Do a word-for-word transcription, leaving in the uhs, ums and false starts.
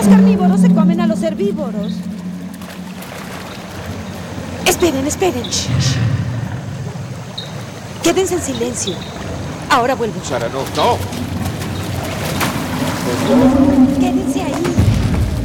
Los carnívoros se comen a los herbívoros. Esperen, esperen. Shh, shh. Quédense en silencio. Ahora vuelvo. Sara, no, no. Quédense ahí.